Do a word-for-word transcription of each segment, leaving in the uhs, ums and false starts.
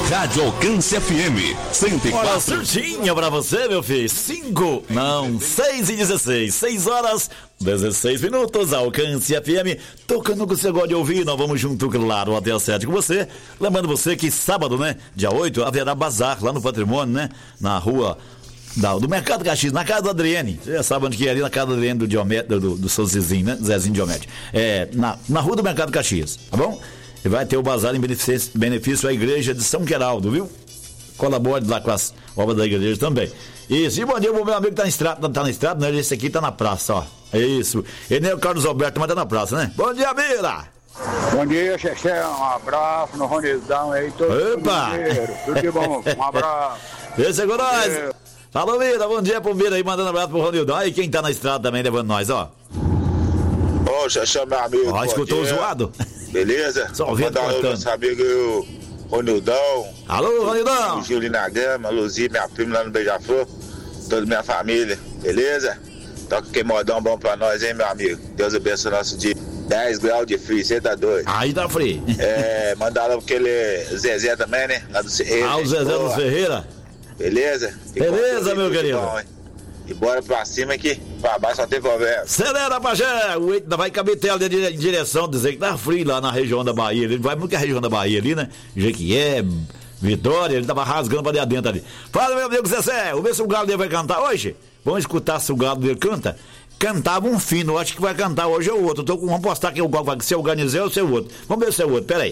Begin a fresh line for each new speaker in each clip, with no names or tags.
Rádio Alcance F M cento e quatro.
Olha, certinha pra você, meu filho. Cinco, não, seis e dezesseis. Seis horas, dezesseis minutos. Alcance F M, tocando o que você gosta de ouvir. Nós vamos junto, claro, até às sete com você. Lembrando você que sábado, né, dia oito, haverá bazar lá no Patrimônio, né, na rua da, do Mercado Caxias, na casa da Adriane. Você já sabe onde que é ali, na casa da Adriane do Diomédio, do, do seu Zezinho, né, Zezinho Diomédio. É, na, na rua do Mercado Caxias, tá bom? E vai ter o bazar em benefício, benefício à igreja de São Queraldo, viu? Colabore lá com as obras da igreja também. Isso, e bom dia pro meu amigo que tá na estrada, tá na estrada, né? Esse aqui tá na praça, ó. É isso. Ele nem é o Carlos Alberto, mas tá na praça, né? Bom dia, Mira!
Bom dia, Xexé, um abraço no Ronildão aí, todo
Opa!
mundo, tudo de bom, um abraço.
Esse é com nós!
É.
Falou, Mira, bom dia pro Mira aí, mandando um abraço pro Ronildão. Aí quem tá na estrada também levando nós, ó.
Ô, Xexé, meu amigo.
Ó, escutou o zoado?
Beleza?
Só ouvindo
mandar
cortando.
um nosso amigo o Ronildão.
Alô, Ronildão!
O Gil na Gama, a Luzia, minha prima lá no Beija-Flor, toda minha família, beleza? Toca aquele modão bom pra nós, hein, meu amigo? Deus abençoe o nosso dia. dez graus de frio, você tá doido?
Aí tá frio.
É, mandar lá aquele Zezé também, né? Lá do Ferreira.
Ah, o Zezé do Ferreira?
Beleza?
Beleza, meu querido.
Bom, e bora pra cima aqui, pra baixo só tem conversa.
Acelera, Pajé! O Eita vai cabetela em direção, dizer que tá frio lá na região da Bahia. Ele vai muito que a região da Bahia ali, né? Jequié, Vitória, ele tava rasgando pra dentro ali. Fala, meu amigo Zezé, vamos ver se o galo dele vai cantar hoje. Vamos escutar se o galo dele canta. Cantava um fino, acho que vai cantar hoje é o outro. Tô com, vamos postar aqui o qual vai ser o Ganizé ou se é o outro. Vamos ver se é o outro, peraí.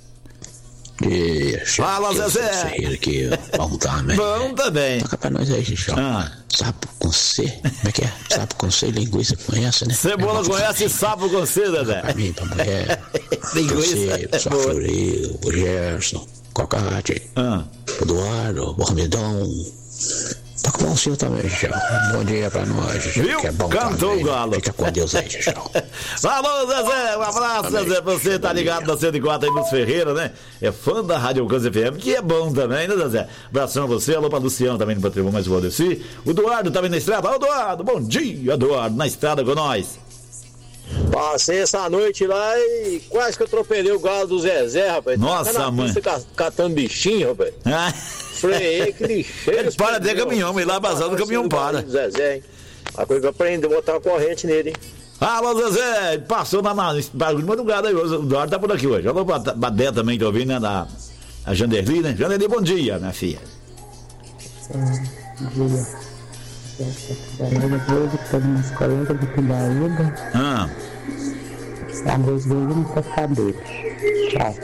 Deixa.
Fala, Zezé.
Aqui, vamos também.
Vamos também.
Toca pra nós aí, Xixão.
Ah.
Sapo com C. Como é que é? Sapo com C, linguiça conhece, né?
Cebola conhece sapo com C, Zezé.
Pra mim, pra mulher.
Linguiça.
Você, sua Floril, o Gerson, Cocate,
Ah.
o Eduardo, o Bormidão. Toca pra o senhor também, Xixão. Bom dia pra nós, Xixão.
Viu?
Que é bom
Cantou
também.
o galo.
Fica com Deus aí, Xixão.
Falou, Zezé, um abraço,
Amém.
Zezé, você tá ligado na cento e quatro aí nos Ferreira, né? É fã da Rádio Alcance F M, que é bom também, né, Zezé? Abração a você, alô pra Luciano também no Patrimônio, mais vou descer. O Eduardo também na estrada. Ô, Eduardo, bom dia, Eduardo, na estrada com nós.
Passei essa noite lá e quase que eu atropelei o galo do Zezé, rapaz.
Nossa,
tá na
mãe.
pista ca- catando bichinho, rapaz.
Ah,
Freiei que lixeiro.
Ele para de caminhão, mas lá basado o caminhão para.
Do Zezé, hein? A coisa que eu aprendi, botar uma corrente nele, hein?
Alô, Zezé, passou na, na bagulho de madrugada aí, o Eduardo tá por aqui hoje. Alô, Badé também, que eu vi, né, da a Janderli, né? Janderli, bom dia, minha filha.
Bom dia. Todos meus colegas de Pindaíba.
Ah,
A vez dele no pescador. Tchau.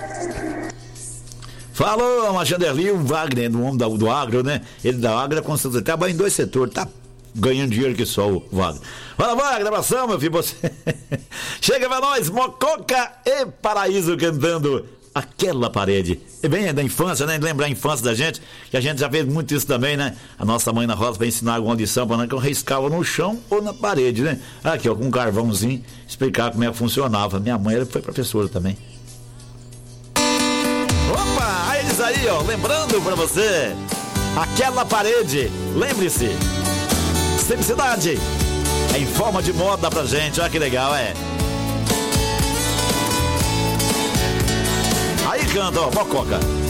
falou, uma Janderli, o Wagner, do homem do, do agro, né? Ele da agro, com certeza, trabalha em dois setores, tá ganhando dinheiro que só o Wagner. Fala, Wagner, abração, meu filho, você. Chega pra nós, Mococa e Paraíso cantando Aquela Parede. E bem, é da infância, né? Lembrar a infância da gente, que a gente já fez muito isso também, né? A nossa mãe na roça vai ensinar alguma lição pra nós que eu riscava no chão ou na parede, né? Aqui, ó, com um carvãozinho, explicar como é que funcionava. Minha mãe ela foi professora também. Opa, eles aí, ó, lembrando pra você, Aquela Parede, lembre-se, simplicidade, é em forma de moda pra gente, olha que legal, é. Aí canta, ó, Mococa.